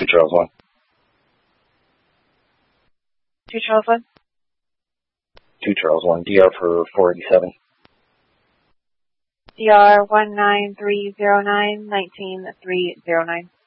Charles 1. 2 Charles 1. 2 Charles 1. DR for 487. DR 19309 19309.